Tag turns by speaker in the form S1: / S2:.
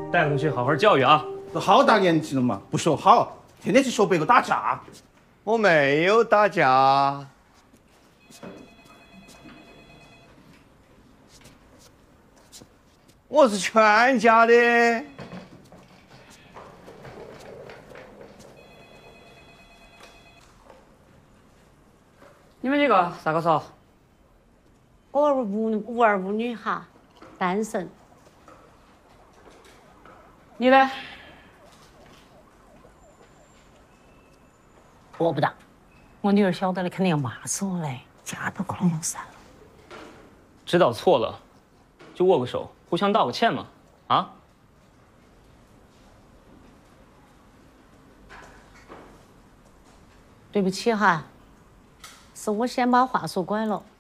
S1: 带回去好好教育啊！
S2: 都好大年纪了嘛，不学好，天天去学别个打架。
S3: 我没有打架，我是劝架的。
S4: 你们几个咋个说？
S5: 我儿无儿无女哈，单身。
S4: 你呢？
S5: 我不当，我女儿晓得了肯定要骂死我嘞，家都可能要散了。
S1: 知道错了，就握个手，互相道个歉嘛。啊？
S5: 对不起哈，是我先把话说拐了。